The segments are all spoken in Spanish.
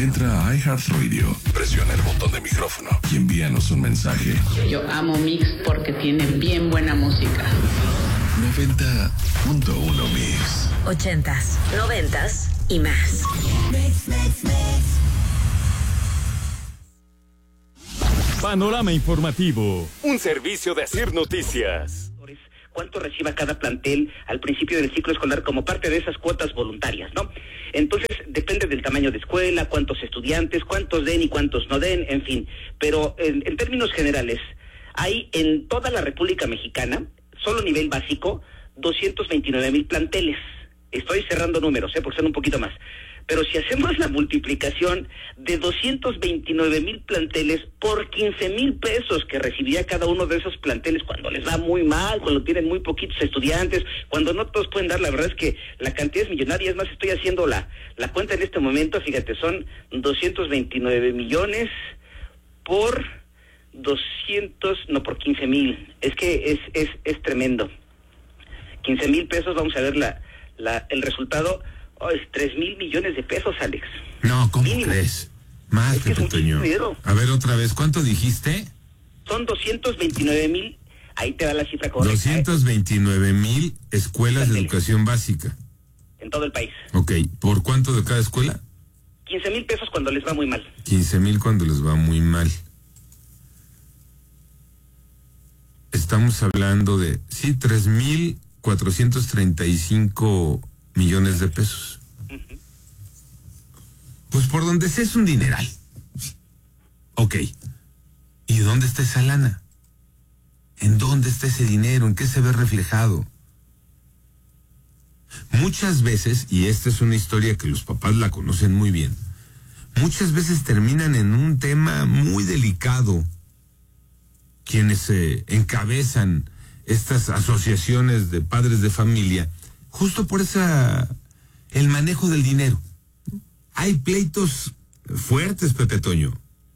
Entra a iHeartRadio, presiona el botón de micrófono y envíanos un mensaje. Yo amo Mix porque tiene bien buena música. 90.1 Mix. 80s, 90s y más. Panorama informativo, un servicio de Asir Noticias. ¿Cuánto reciba cada plantel al principio del ciclo escolar como parte de esas cuotas voluntarias, ¿no? Entonces, depende del tamaño de escuela, cuántos estudiantes, cuántos den y cuántos no den, en fin. Pero en términos generales, hay en toda la República Mexicana, solo a nivel básico, 229,000 planteles. Estoy cerrando números, porque son un poquito más. Pero si hacemos la multiplicación de 229,000 planteles por 15,000 pesos que recibía cada uno de esos planteles cuando les va muy mal, cuando tienen muy poquitos estudiantes, cuando no todos pueden dar, la verdad es que la cantidad es millonaria. Es más, estoy haciendo la cuenta en este momento, fíjate, son 229 millones por por 15,000. Es que es tremendo. 15,000 pesos, vamos a ver el resultado. Es 3,000 millones de pesos, Alex. No, ¿cómo mínimo crees? Más, Pepe Toño. A ver, otra vez, ¿cuánto dijiste? Son 229,000, ahí te da la cifra correcta. 229,000 escuelas de educación básica. En todo el país. Ok, ¿por cuánto de cada escuela? 15,000 pesos cuando les va muy mal. 15,000 cuando les va muy mal. Estamos hablando de, 3,435 millones de pesos. Uh-huh. Pues por donde sea es un dineral. Ok. ¿Y dónde está esa lana? ¿En dónde está ese dinero? ¿En qué se ve reflejado? Muchas veces, y esta es una historia que los papás la conocen muy bien, muchas veces terminan en un tema muy delicado quienes encabezan estas asociaciones de padres de familia, justo por el manejo del dinero. Hay pleitos fuertes, Pepe Toño.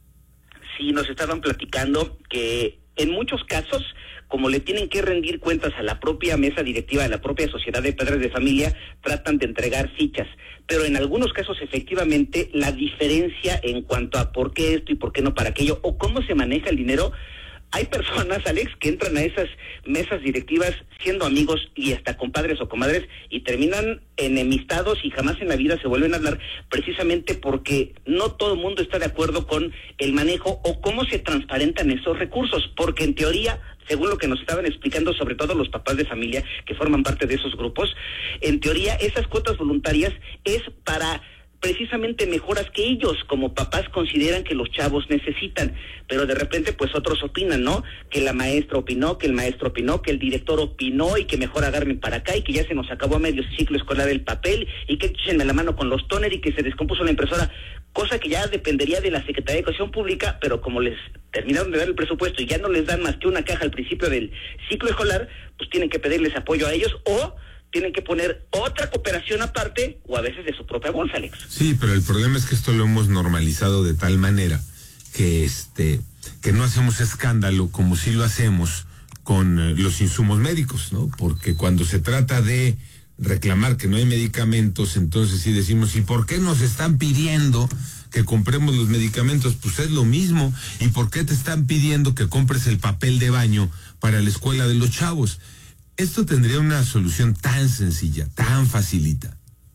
Sí, nos estaban platicando que en muchos casos, como le tienen que rendir cuentas a la propia mesa directiva de la propia sociedad de padres de familia, tratan de entregar fichas. Pero en algunos casos, efectivamente, la diferencia en cuanto a por qué esto y por qué no para aquello, o cómo se maneja el dinero. Hay personas, Alex, que entran a esas mesas directivas siendo amigos y hasta compadres o comadres y terminan enemistados y jamás en la vida se vuelven a hablar, precisamente porque no todo el mundo está de acuerdo con el manejo o cómo se transparentan esos recursos, porque en teoría, según lo que nos estaban explicando, sobre todo los papás de familia que forman parte de esos grupos, en teoría esas cuotas voluntarias es para precisamente mejoras que ellos como papás consideran que los chavos necesitan, pero de repente pues otros opinan, ¿no? Que la maestra opinó, que el maestro opinó, que el director opinó y que mejor agarren para acá y que ya se nos acabó a medio ciclo escolar el papel y que échenme la mano con los tóner y que se descompuso la impresora, cosa que ya dependería de la Secretaría de Educación Pública, pero como les terminaron de dar el presupuesto y ya no les dan más que una caja al principio del ciclo escolar, pues tienen que pedirles apoyo a ellos o tienen que poner otra cooperación aparte o a veces de su propia bolsa, Alex. Sí, pero el problema es que esto lo hemos normalizado de tal manera que que no hacemos escándalo como si lo hacemos con los insumos médicos, ¿no? Porque cuando se trata de reclamar que no hay medicamentos, entonces sí decimos, ¿y por qué nos están pidiendo que compremos los medicamentos? Pues es lo mismo. ¿Y por qué te están pidiendo que compres el papel de baño para la escuela de los chavos? Esto tendría una solución tan sencilla, tan facilita.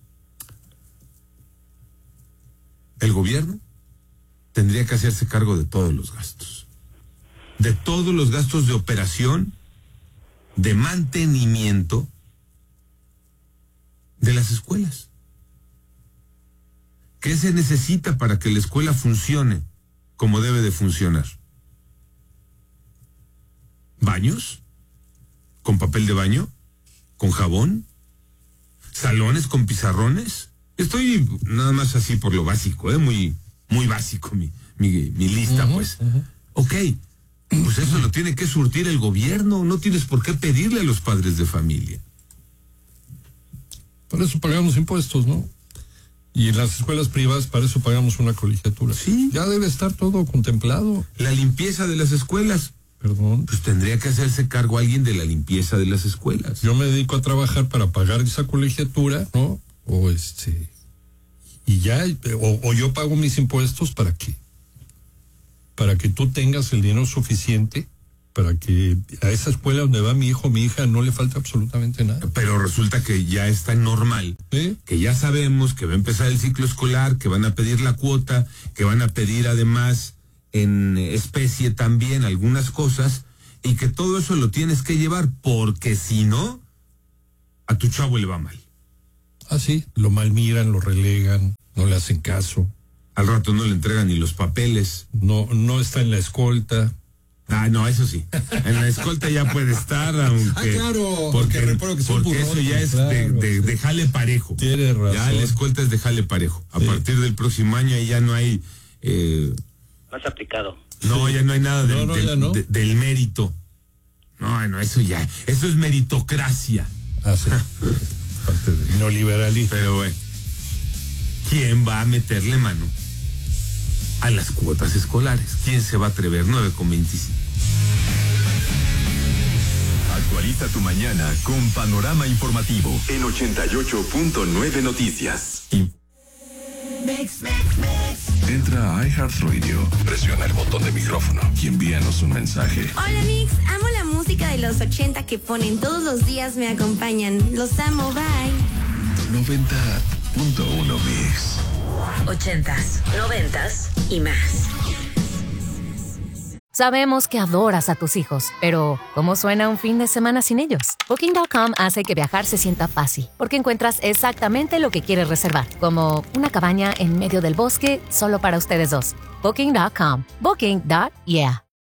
El gobierno tendría que hacerse cargo de todos los gastos. De todos los gastos de operación, de mantenimiento de las escuelas. ¿Qué se necesita para que la escuela funcione como debe de funcionar? ¿Baños? ¿Con papel de baño? ¿Con jabón? ¿Salones con pizarrones? Estoy nada más así por lo básico, muy básico mi lista, pues. Ok, pues eso lo tiene que surtir el gobierno, no tienes por qué pedirle a los padres de familia. Para eso pagamos impuestos, ¿no? Y en las escuelas privadas para eso pagamos una colegiatura. Sí. Ya debe estar todo contemplado. La limpieza de las escuelas. Perdón. Pues tendría que hacerse cargo alguien de la limpieza de las escuelas. Yo me dedico a trabajar para pagar esa colegiatura, ¿no? y ya, o yo pago mis impuestos para que tú tengas el dinero suficiente para que a esa escuela donde va mi hijo o mi hija no le falte absolutamente nada. Pero resulta que ya es tan normal, ¿Sí? que ya sabemos que va a empezar el ciclo escolar, que van a pedir la cuota, que van a pedir además en especie también algunas cosas, y que todo eso lo tienes que llevar, porque si no, a tu chavo le va mal. Ah, sí, lo malmiran, lo relegan, no le hacen caso. Al rato no le entregan ni los papeles. No está en la escolta. Ah, no, eso sí. En la escolta ya puede estar, aunque... claro, porque recuerdo que son eso ya es claro, de jale parejo. Tienes razón. Ya la escolta es de jale parejo. A partir del próximo año ahí ya no hay... Más aplicado. No, ya no hay nada del mérito. No, eso es meritocracia. Ah, sí. Parte del neoliberalismo. Pero bueno, ¿quién va a meterle mano a las cuotas escolares? ¿Quién se va a atrever? 9:25. Actualiza tu mañana con Panorama Informativo en 88.9 Noticias. Entra a iHeartRadio, presiona el botón de micrófono y envíanos un mensaje. Hola Mix, amo la música de los 80 que ponen todos los días, me acompañan. Los amo, bye. 90.1 Mix. 80s, 90s y más. Sabemos que adoras a tus hijos, pero ¿cómo suena un fin de semana sin ellos? Booking.com hace que viajar se sienta fácil, porque encuentras exactamente lo que quieres reservar, como una cabaña en medio del bosque solo para ustedes dos. Booking.com. Booking.yeah.